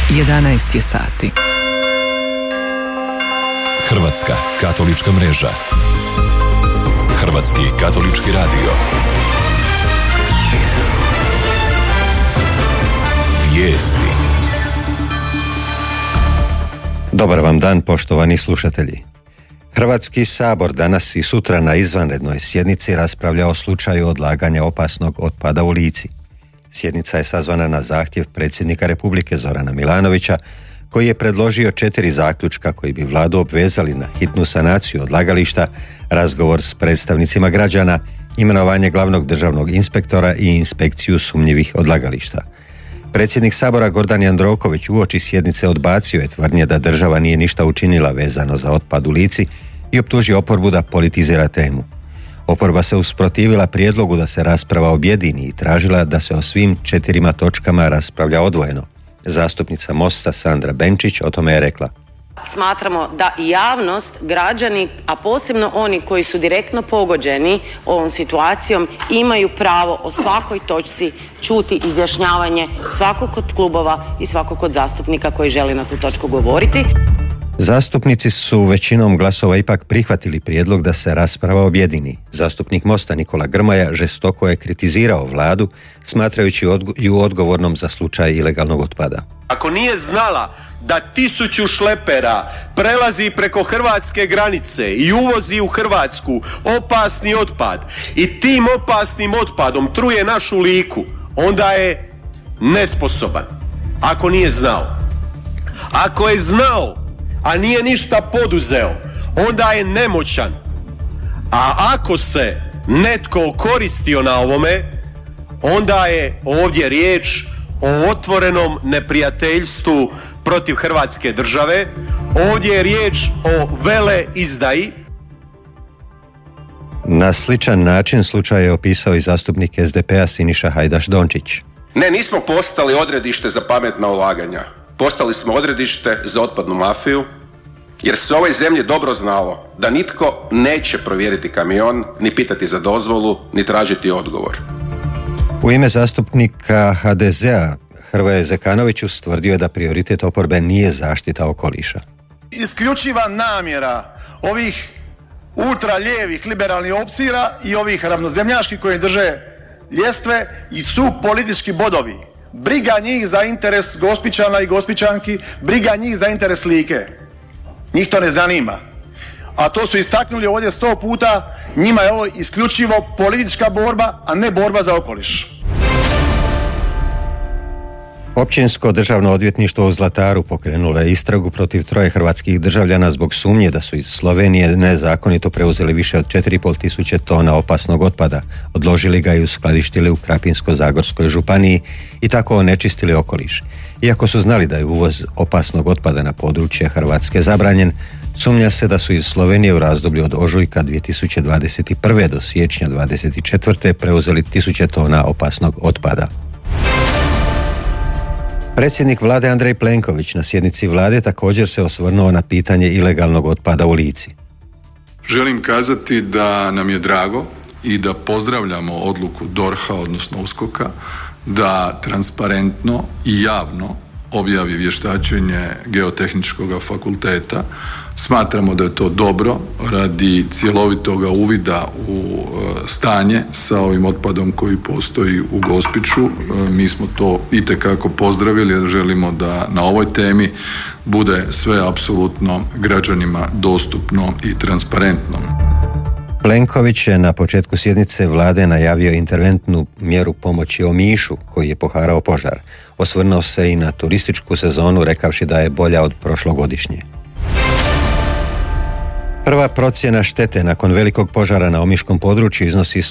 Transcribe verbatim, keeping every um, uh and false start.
jedanaest je sati. Hrvatska katolička mreža. Hrvatski katolički radio. Vijesti. Dobar vam dan, poštovani slušatelji. Hrvatski sabor danas i sutra na izvanrednoj sjednici raspravlja o slučaju odlaganja opasnog otpada u Lici. Sjednica je sazvana na zahtjev predsjednika Republike Zorana Milanovića, koji je predložio četiri zaključka koji bi vladu obvezali na hitnu sanaciju odlagališta, razgovor s predstavnicima građana, imenovanje glavnog državnog inspektora i inspekciju sumnjivih odlagališta. Predsjednik sabora Gordan Jandroković uoči sjednice odbacio je tvrdnje da država nije ništa učinila vezano za otpad u Lici i optužio oporbu da politizira temu. Oporba se usprotivila prijedlogu da se rasprava objedini i tražila da se o svim četirima točkama raspravlja odvojeno. Zastupnica Mosta Sandra Benčić o tome je rekla: Smatramo da i javnost, građani, a posebno oni koji su direktno pogođeni ovom situacijom, imaju pravo o svakoj točci čuti izjašnjavanje svakog od klubova i svakog od zastupnika koji želi na tu točku govoriti. Zastupnici su većinom glasova ipak prihvatili prijedlog da se rasprava objedini. Zastupnik Mosta Nikola Grmoja žestoko je kritizirao vladu, smatrajući ju odgovornom za slučaj ilegalnog otpada. Ako nije znala da tisuću šlepera prelazi preko hrvatske granice i uvozi u Hrvatsku opasni otpad i tim opasnim otpadom truje našu Liku, onda je nesposoban. Ako nije znao. Ako je znao, a nije ništa poduzeo, onda je nemoćan. A ako se netko koristio na ovome, onda je ovdje riječ o otvorenom neprijateljstvu protiv Hrvatske države. Ovdje je riječ o veleizdaji. Na sličan način slučaj je opisao i zastupnik es de pe a Siniša Hajdaš Dončić. Ne, nismo postali odredište za pametna ulaganja. Postali smo odredište za otpadnu mafiju, jer se u ovoj zemlji dobro znalo da nitko neće provjeriti kamion, ni pitati za dozvolu, ni tražiti odgovor. U ime zastupnika ha de ze a Hrvoje Zekanović ustvrdio je da prioritet oporbe nije zaštita okoliša. Isključiva namjera ovih ultralijevih liberalnih opcija i ovih ravnozemljaških koji drže ljestve i su politički bodovi. Briga njih za interes Gospićana i Gospićanki, briga njih za interes Like. Njih to ne zanima. A to su istaknuli ovdje sto puta, njima je ovo isključivo politička borba, a ne borba za okoliš. Općinsko državno odvjetništvo u Zlataru pokrenulo je istragu protiv troje hrvatskih državljana zbog sumnje da su iz Slovenije nezakonito preuzeli više od četiri i pol tisuće tona opasnog otpada, odložili ga i uskladištili u Krapinsko-zagorskoj županiji i tako onečistili okoliš. Iako su znali da je uvoz opasnog otpada na područje Hrvatske zabranjen, sumnja se da su iz Slovenije u razdoblju od ožujka dvije tisuće dvadeset prve do siječnja dvadeset četvrte preuzeli tisuće tona opasnog otpada. Predsjednik vlade Andrej Plenković na sjednici vlade također se osvrnuo na pitanje ilegalnog otpada u Lici. Želim kazati da nam je drago i da pozdravljamo odluku de o er ha, odnosno uskoka, da transparentno i javno objavi vještačenje Geotehničkog fakulteta. Smatramo da je to dobro radi cjelovitoga uvida u stanje sa ovim otpadom koji postoji u Gospiću. Mi smo to itekako pozdravili jer želimo da na ovoj temi bude sve apsolutno građanima dostupno i transparentno. Plenković je na početku sjednice vlade najavio interventnu mjeru pomoći Omišu koji je poharao požar. Osvrnuo se i na turističku sezonu rekavši da je bolja od prošlogodišnje. Prva procjena štete nakon velikog požara na omiškom području iznosi